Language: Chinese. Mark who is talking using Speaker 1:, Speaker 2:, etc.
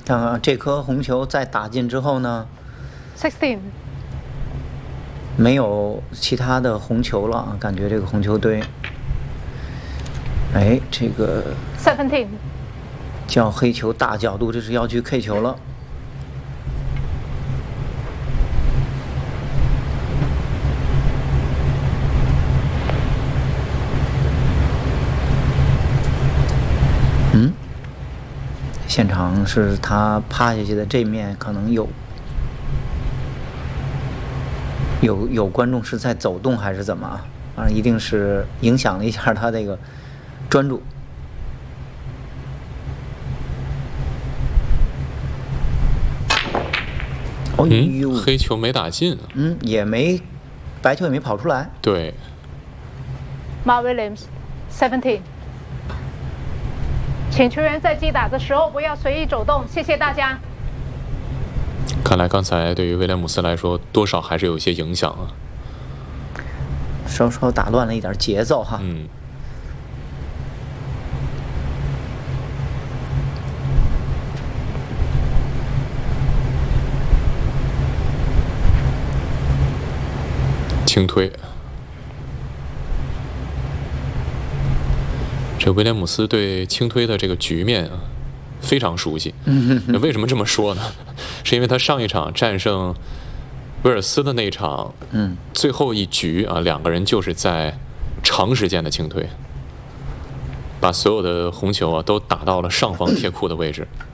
Speaker 1: 这颗红球再打进之后呢
Speaker 2: 16，
Speaker 1: 没有其他的红球了啊，感觉这个红球堆，哎，这个
Speaker 2: 17，
Speaker 1: 叫黑球大角度，这是要去 K 球了。现场是他趴下去的这面可能有观众是在走动还是怎么啊？反正一定是影响了一下他这个专注。哦呦，
Speaker 3: 黑球没打进，
Speaker 1: 也没白球也没跑出来。
Speaker 3: 对。
Speaker 2: Mark Williams 17。请球员在击打的时候不要随意走动，谢谢大家。
Speaker 3: 看来刚才对于威廉姆斯来说，多少还是有一些影响啊，
Speaker 1: 稍稍打乱了一点节奏哈。
Speaker 3: 轻推。这威廉姆斯对轻推的这个局面啊，非常熟悉。为什么这么说呢？是因为他上一场战胜威尔斯的那一场，最后一局啊，两个人就是在长时间的轻推，把所有的红球啊都打到了上方铁库的位置。